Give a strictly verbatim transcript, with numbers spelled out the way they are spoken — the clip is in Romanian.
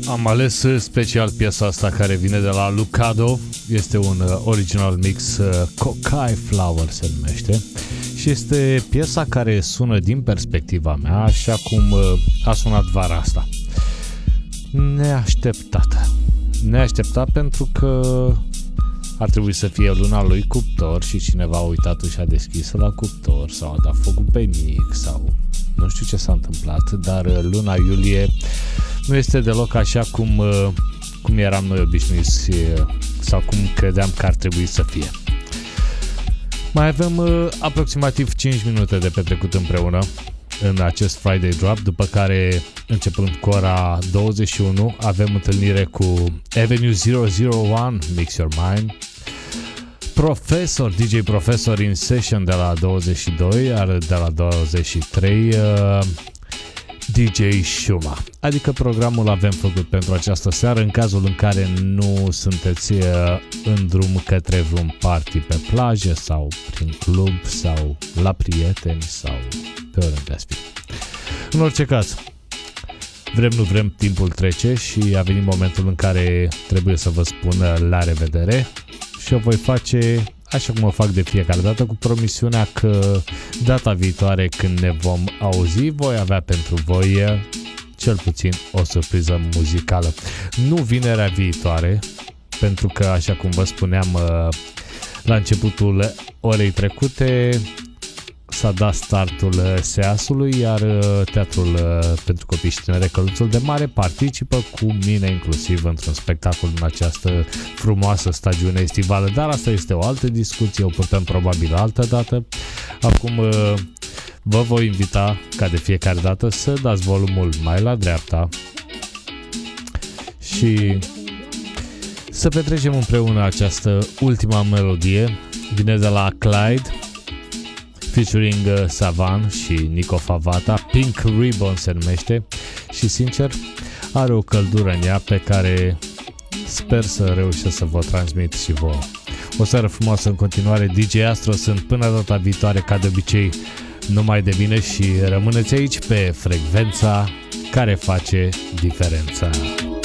Am ales special piesa asta care vine de la Lucado. Este un original mix, Cocaine Flower se numește. Și este piesa care sună din perspectiva mea așa cum a sunat vara asta. Neașteptată. Neașteptat pentru că ar trebui să fie luna lui cuptor și cineva a uitat ușa deschisă la cuptor sau a dat focul pe mic sau nu știu ce s-a întâmplat, dar luna iulie nu este deloc așa cum, cum eram noi obișnuiți sau cum credeam că ar trebui să fie. Mai avem uh, aproximativ cinci minute de petrecut împreună în acest Friday Drop, după care, începând cu ora douăzeci și unu, avem întâlnire cu Avenue zero zero one, Mix Your Mind, Professor, D J Professor in Session de la douăzeci și doi, iar de la douăzeci și trei uh, D J Shuma. Adică programul avem făcut pentru această seară în cazul în care nu sunteți uh, în drum către vreun party pe plajă sau prin club sau la prieteni sau pe oriunde ați fi. În orice caz, vrem nu vrem, timpul trece și a venit momentul în care trebuie să vă spun la revedere și o voi face așa cum o fac de fiecare dată, cu promisiunea că data viitoare când ne vom auzi voi avea pentru voi cel puțin o surpriză muzicală. Nu vinerea viitoare, pentru că așa cum vă spuneam la începutul orei trecute s-a dat startul SEAS-ului, iar Teatrul pentru Copii și Tinere Căluțul de Mare participă cu mine inclusiv într-un spectacol în această frumoasă stagiune estivală, dar asta este o altă discuție, o purtăm probabil altă dată. Acum vă voi invita, ca de fiecare dată, să dați volumul mai la dreapta și să petrecem împreună această ultima melodie. Vine de la Clyde featuring uh, Savan și Nico Favata, Pink Ribbon se numește și sincer are o căldură în ea pe care sper să reușesc să vă transmit și vouă. O seară frumoasă în continuare. D J Astro sunt până data viitoare, ca de obicei, numai de bine și rămâneți aici pe frecvența care face diferența.